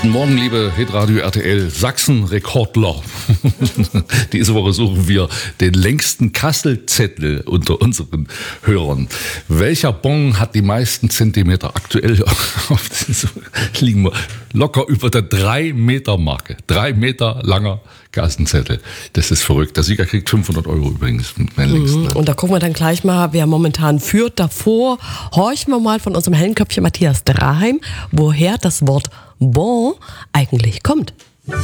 Guten Morgen, liebe Hitradio RTL Sachsen-Rekordler. Diese Woche suchen wir den längsten Kasselzettel unter unseren Hörern. Welcher Bon hat die meisten Zentimeter? Aktuell liegen wir locker über der 3-Meter-Marke. 3 Meter langer Kassenzettel. Das ist verrückt. Der Sieger kriegt 500 € übrigens. Mein längsten. Und da gucken wir dann gleich mal, wer momentan führt. Davor horchen wir mal von unserem hellen Köpfchen Matthias Draheim, woher das Wort Bon eigentlich kommt.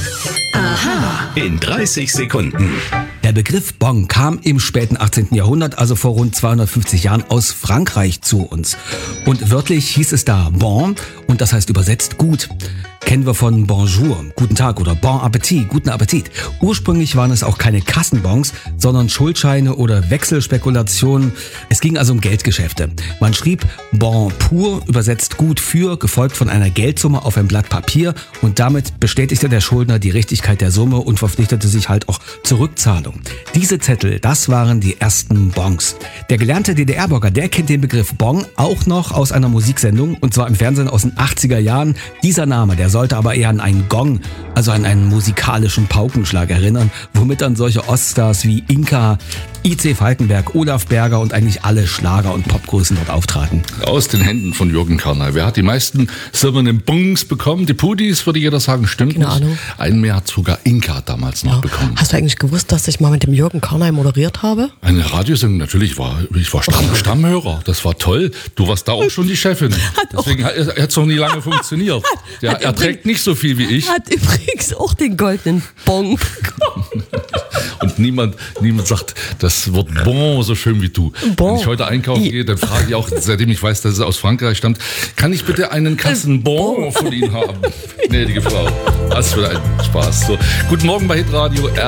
Aha. In 30 Sekunden. Der Begriff Bon kam im späten 18. Jahrhundert, also vor rund 250 Jahren, aus Frankreich zu uns. Und wörtlich hieß es da Bon und das heißt übersetzt gut. Kennen wir von Bonjour, guten Tag oder Bon Appetit, guten Appetit. Ursprünglich waren es auch keine Kassenbons, sondern Schuldscheine oder Wechselspekulationen. Es ging also um Geldgeschäfte. Man schrieb Bon pur, übersetzt gut für, gefolgt von einer Geldsumme auf ein Blatt Papier und damit bestätigte der Schuldner die Richtigkeit der Summe und verpflichtete sich halt auch zur Rückzahlung. Diese Zettel, das waren die ersten Bons. Der gelernte DDR-Bürger, der kennt den Begriff Bon auch noch aus einer Musiksendung und zwar im Fernsehen aus den 80er Jahren. Dieser Name, der sollte aber eher an einen Gong, also an einen musikalischen Paukenschlag erinnern, womit dann solche Oststars wie Inka, I.C. Falkenberg, Olaf Berger und eigentlich alle Schlager- und Popgrößen dort auftraten. Aus den Händen von Jürgen Karnal. Wer hat die meisten silbernen Bons bekommen? Die Pudis, würde jeder sagen, stimmt Keine nicht. Ahnung. Einen mehr hat sogar Inka damals noch bekommen. Hast du eigentlich gewusst, dass ich mal mit dem Jürgen Karnal moderiert habe? Eine Radiosendung, natürlich ich war Stammhörer. Das war toll. Du warst da auch schon die Chefin. Deswegen hat es noch nie lange funktioniert. Er trägt nicht so viel wie ich. Hat übrigens auch den goldenen Bon bekommen. Und niemand sagt das Wort Bon so schön wie du. Bon. Wenn ich heute einkaufen gehe, dann frage ich auch, seitdem ich weiß, dass es aus Frankreich stammt, kann ich bitte einen Kassenbon von Ihnen haben? Gnädige Frau. Das ist wieder ein Spaß. So, guten Morgen bei Hitradio